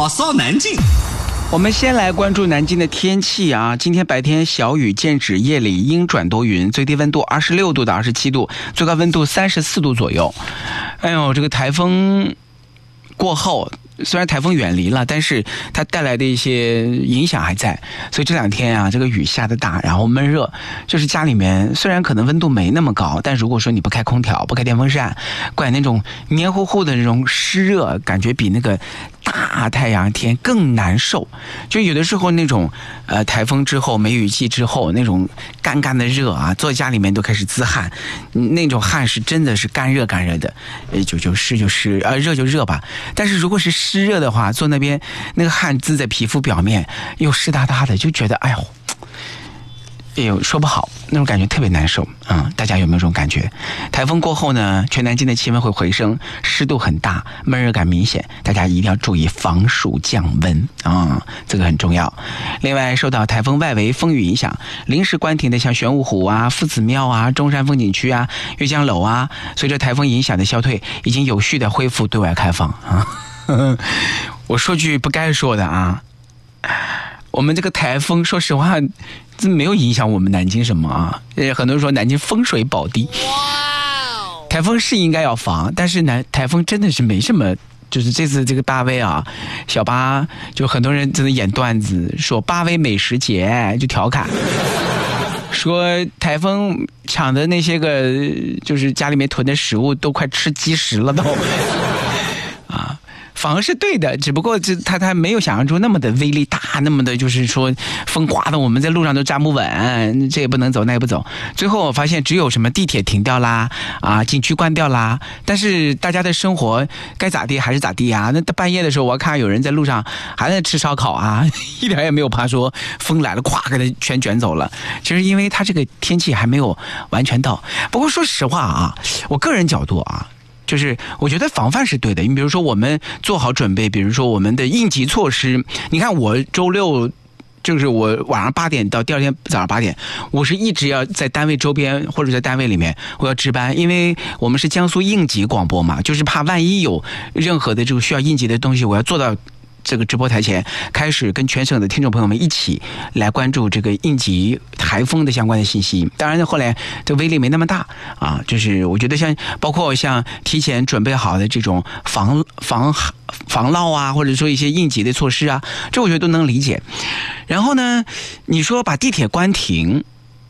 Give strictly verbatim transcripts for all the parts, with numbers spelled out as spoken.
马上南京。 我们先来关注南京的天气啊，今天白天小雨见止，夜里阴转多云，最低温度二十六度到二十七度，最高温度三十四度左右。哎呦，这个台风过后，虽然台风远离了，但是它带来的一些影响还在，所以这两天啊，这个雨下得大，然后闷热，就是家里面虽然可能温度没那么高，但如果说你不开空调、不开电风扇，怪那种黏糊糊的那种湿热，感觉比那个大太阳天更难受。就有的时候那种呃台风之后、梅雨季之后那种干干的热啊，坐在家里面都开始滋汗，那种汗是真的是干热干热的，呃就就湿就湿，呃热就热吧。但是如果是湿热的话，坐那边那个汗滋在皮肤表面又湿哒哒的，就觉得哎呦哎呦说不好，那种感觉特别难受啊、嗯！大家有没有这种感觉？台风过后呢，全南京的气温会回升，湿度很大，闷热感明显，大家一定要注意防暑降温啊、嗯，这个很重要。另外，受到台风外围风雨影响，临时关停的像玄武湖啊、夫子庙啊、中山风景区啊、阅江楼啊，随着台风影响的消退，已经有序的恢复对外开放啊。我说句不该说的啊，我们这个台风，说实话，这没有影响我们南京什么啊。呃，很多人说南京风水宝地，台风是应该要防，但是南台风真的是没什么。就是这次这个八威啊，小八就很多人真的演段子说八威美食节，就调侃说台风抢的那些个就是家里面囤的食物都快吃积食了都。啊，反而是对的，只不过这他他没有想象中那么的威力大，那么的就是说风刮的我们在路上都站不稳，这也不能走那也不走。最后我发现只有什么地铁停掉啦，啊景区关掉啦，但是大家的生活该咋地还是咋地啊。那半夜的时候我看有人在路上还在吃烧烤啊，一点也没有怕说风来了咵给它全卷走了。其实因为它这个天气还没有完全到。不过说实话啊，我个人角度啊，就是我觉得防范是对的。你比如说我们做好准备，比如说我们的应急措施，你看我周六就是我晚上八点到第二天早上八点，我是一直要在单位周边或者在单位里面我要值班，因为我们是江苏应急广播嘛，就是怕万一有任何的这个需要应急的东西，我要做到这个直播台前开始跟全省的听众朋友们一起来关注这个应急台风的相关的信息。当然后来这威力没那么大啊，就是我觉得像包括像提前准备好的这种防防防涝啊，或者说一些应急的措施啊，这我觉得都能理解。然后呢，你说把地铁关停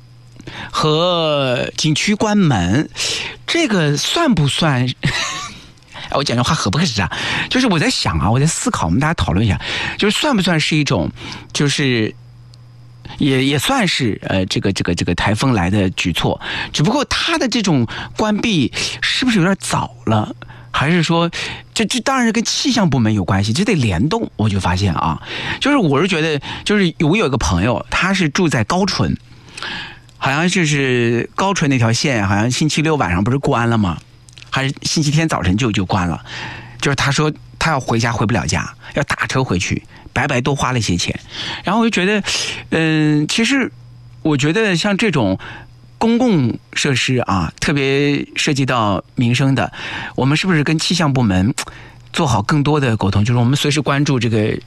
和景区关门，这个算不算我讲这话合不合适啊？就是我在想啊，我在思考，我们大家讨论一下，就是算不算是一种，就是也也算是呃这个这个这个台风来的举措，只不过它的这种关闭是不是有点早了？还是说，这这当然是跟气象部门有关系，这得联动。我就发现啊，就是我是觉得，就是我有一个朋友，他是住在高淳，好像就是高淳那条线，好像星期六晚上不是关了吗？还是星期天早晨就就关了，就是他说他要回家回不了家，要打车回去，白白多花了一些钱。然后我就觉得，嗯、呃，其实我觉得像这种公共设施啊，特别涉及到民生的，我们是不是跟气象部门做好更多的沟通？就是我们随时关注这个